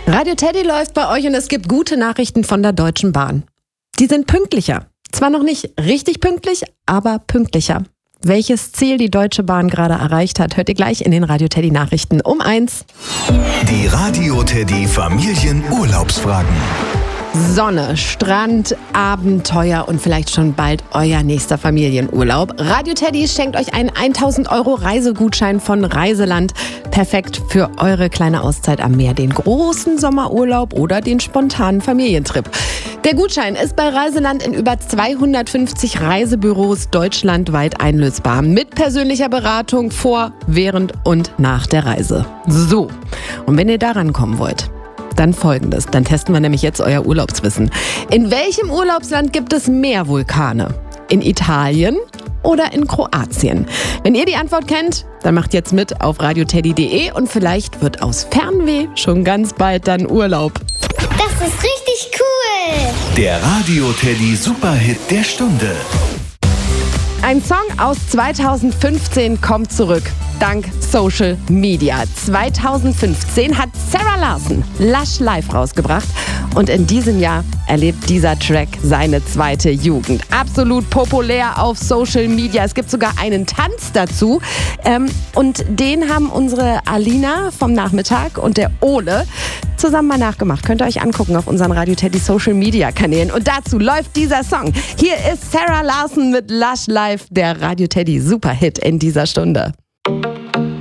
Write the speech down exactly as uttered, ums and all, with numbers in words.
Radio Teddy läuft bei euch und es gibt gute Nachrichten von der Deutschen Bahn. Die sind pünktlicher. Zwar noch nicht richtig pünktlich, aber pünktlicher. Welches Ziel die Deutsche Bahn gerade erreicht hat, hört ihr gleich in den Radio Teddy Nachrichten um eins. Die Radio Teddy Familienurlaubsfragen. Sonne, Strand, Abenteuer und vielleicht schon bald euer nächster Familienurlaub. Radio Teddy schenkt euch einen tausend Euro Reisegutschein von Reiseland. Perfekt für eure kleine Auszeit am Meer, den großen Sommerurlaub oder den spontanen Familientrip. Der Gutschein ist bei Reiseland in über zweihundertfünfzig Reisebüros deutschlandweit einlösbar. Mit persönlicher Beratung vor, während und nach der Reise. So, und wenn ihr daran kommen wollt, dann folgendes. Dann testen wir nämlich jetzt euer Urlaubswissen. In welchem Urlaubsland gibt es mehr Vulkane? In Italien oder in Kroatien? Wenn ihr die Antwort kennt, dann macht jetzt mit auf radioteddy punkt de und vielleicht wird aus Fernweh schon ganz bald dann Urlaub. Das ist richtig cool! Der Radio Teddy Superhit der Stunde. Ein Song aus zweitausendfünfzehn kommt zurück, dank Social Media. zweitausendfünfzehn hat Sarah Larson Lush Live rausgebracht und in diesem Jahr erlebt dieser Track seine zweite Jugend. Absolut populär auf Social Media. Es gibt sogar einen Tanz dazu ähm, und den haben unsere Alina vom Nachmittag und der Ole zusammen mal nachgemacht. Könnt ihr euch angucken auf unseren Radio Teddy Social Media Kanälen. Und dazu läuft dieser Song. Hier ist Sarah Larson mit Lush Live, der Radio Teddy Superhit in dieser Stunde.